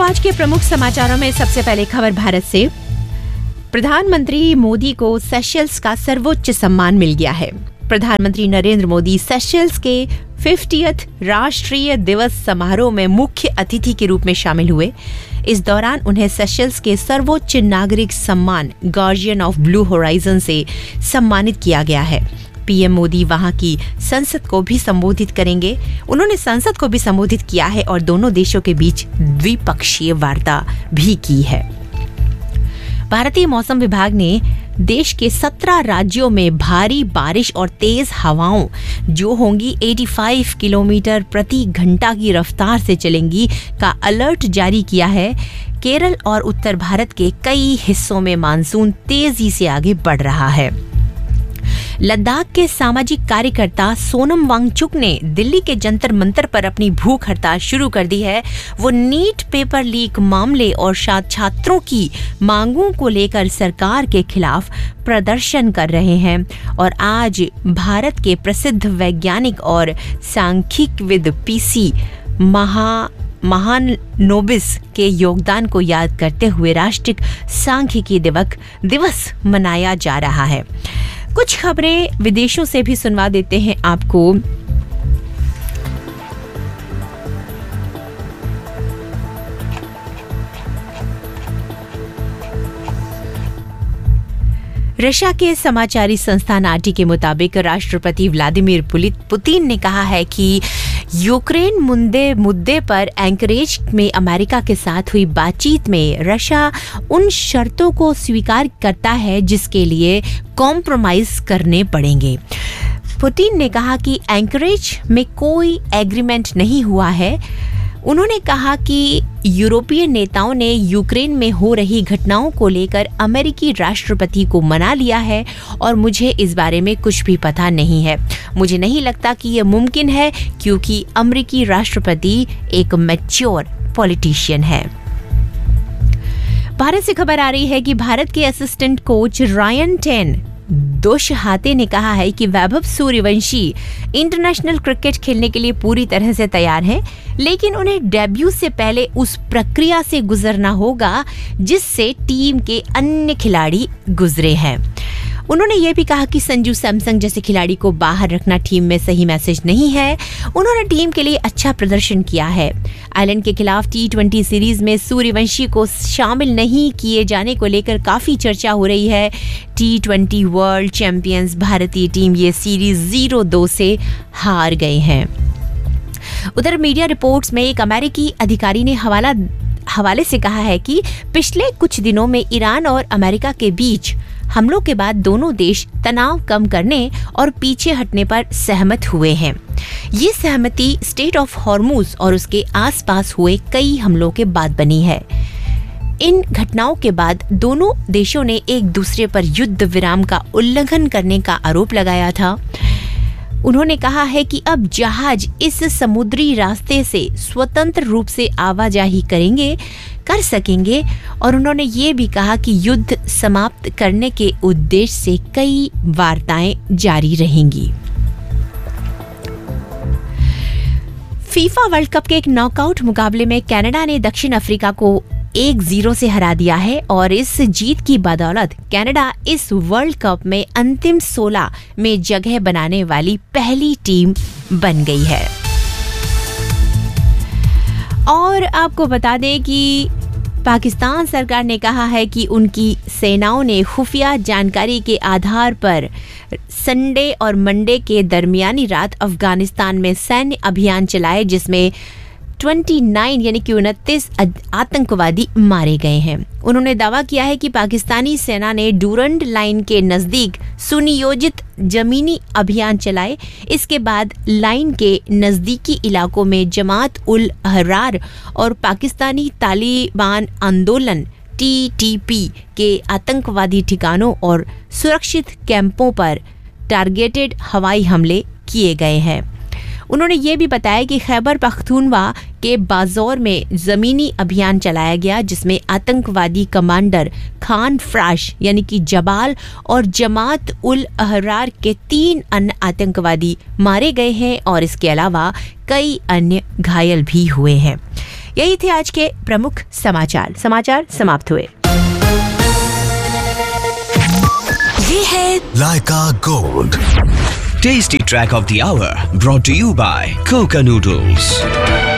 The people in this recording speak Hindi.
आज के प्रमुख समाचारों में सबसे पहले खबर भारत से। प्रधानमंत्री मोदी को सेशल्स का सर्वोच्च सम्मान मिल गया है। प्रधानमंत्री नरेंद्र मोदी सेशल्स के 50th राष्ट्रीय दिवस समारोह में मुख्य अतिथि के रूप में शामिल हुए। इस दौरान उन्हें सेशल्स के सर्वोच्च नागरिक सम्मान गार्जियन ऑफ ब्लू होराइजन से सम्मानित किया गया है। पीएम मोदी वहां की संसद को भी संबोधित करेंगे। उन्होंने संसद को भी संबोधित किया है और दोनों देशों के बीच द्विपक्षीय वार्ता भी की है। भारतीय मौसम विभाग ने देश के 17 राज्यों में भारी बारिश और तेज हवाओं जो होंगी 85 किलोमीटर प्रति घंटा की रफ्तार से चलेंगी का अलर्ट जारी किया है। केरल और उत्तर भारत के कई हिस्सों में मानसून तेजी से आगे बढ़ रहा है। लद्दाख के सामाजिक कार्यकर्ता सोनम वांगचुक ने दिल्ली के जंतर मंतर पर अपनी भूख हड़ताल शुरू कर दी है। वो नीट पेपर लीक मामले और छात्रों की मांगों को लेकर सरकार के खिलाफ प्रदर्शन कर रहे हैं और आज भारत के प्रसिद्ध वैज्ञानिक और सांख्यिकविद पीसी महालनोबिस के योगदान को याद करते हुए राष्ट्रीय सांख्यिकी दिवस मनाया जा रहा है। कुछ खबरें विदेशों से भी सुनवा देते हैं आपको। रशिया के समाचारी संस्थान आरटी के मुताबिक राष्ट्रपति व्लादिमीर पुतिन ने कहा है कि यूक्रेन मुद्दे पर एंकरेज में अमेरिका के साथ हुई बातचीत में रशिया उन शर्तों को स्वीकार करता है जिसके लिए कॉम्प्रोमाइज करने पड़ेंगे। पुतिन ने कहा कि एंकरेज में कोई एग्रीमेंट नहीं हुआ है। उन्होंने कहा कि यूरोपीय नेताओं ने यूक्रेन में हो रही घटनाओं को लेकर अमेरिकी राष्ट्रपति को मना लिया है और मुझे इस बारे में कुछ भी पता नहीं है। मुझे नहीं लगता कि यह मुमकिन है क्योंकि अमेरिकी राष्ट्रपति एक मैच्योर पॉलिटिशियन है। भारत से खबर आ रही है कि भारत के असिस्टेंट कोच रायन टेन दोशहाते ने कहा है कि वैभव सूर्यवंशी इंटरनेशनल क्रिकेट खेलने के लिए पूरी तरह से तैयार हैं, लेकिन उन्हें डेब्यू से पहले उस प्रक्रिया से गुजरना होगा जिससे टीम के अन्य खिलाड़ी गुजरे हैं। उन्होंने ये भी कहा कि संजू सैमसन जैसे खिलाड़ी को बाहर रखना टीम में सही मैसेज नहीं है। उन्होंने टीम के लिए अच्छा प्रदर्शन किया है। आयरलैंड के खिलाफ T20 सीरीज में सूर्यवंशी को शामिल नहीं किए जाने को लेकर काफी चर्चा हो रही है। T20 वर्ल्ड चैंपियंस भारतीय टीम ये सीरीज 0-2 से हार गए हैं। उधर मीडिया रिपोर्ट्स में एक अमेरिकी अधिकारी ने हवाले से कहा है कि पिछले कुछ दिनों में ईरान और अमेरिका के बीच हमलों के बाद दोनों देश तनाव कम करने और पीछे हटने पर सहमत हुए हैं। ये सहमति स्टेट ऑफ हॉर्मुज और उसके आसपास हुए कई हमलों के बाद बनी है। इन घटनाओं के बाद दोनों देशों ने एक दूसरे पर युद्ध विराम का उल्लंघन करने का आरोप लगाया था। उन्होंने कहा है कि अब जहाज इस समुद्री रास्ते से स्वतंत्र रूप से आवाजाही कर सकेंगे और उन्होंने ये भी कहा कि युद्ध समाप्त करने के उद्देश्य से कई वार्ताएं जारी रहेंगी। फीफा वर्ल्ड कप के एक नॉकआउट मुकाबले में कनाडा ने दक्षिण अफ्रीका को 1-0 से हरा दिया है और इस जीत की बदौलत कनाडा इस वर्ल्ड कप में अंतिम 16 में जगह बनाने वाली पहली टीम बन गई है। और आपको बता दें कि पाकिस्तान सरकार ने कहा है कि उनकी सेनाओं ने खुफिया जानकारी के आधार पर संडे और मंडे के दरमियानी रात अफगानिस्तान में सैन्य अभियान चलाए जिसमें 29 यानी कि 29 आतंकवादी मारे गए हैं। उन्होंने दावा किया है कि पाकिस्तानी सेना ने डूरंड लाइन के नजदीक सुनियोजित जमीनी अभियान चलाए। इसके बाद लाइन के नजदीकी इलाकों में जमात उल अहरार और पाकिस्तानी तालिबान आंदोलन TTP के आतंकवादी ठिकानों और सुरक्षित कैंपों पर टारगेटेड हवाई हमले किए गए हैं। उन्होंने ये भी बताया कि खैबर पख्तूनवा के बाज़ौर में ज़मीनी अभियान चलाया गया जिसमें आतंकवादी कमांडर खान फ्राश यानी कि जबाल और जमात उल अहरार के 3 अन्य आतंकवादी मारे गए हैं और इसके अलावा कई अन्य घायल भी हुए हैं। यही थे आज के प्रमुख समाचार समाप्त हुए। ये है लाइका gold Tasty track of the hour brought to you by Coca Noodles.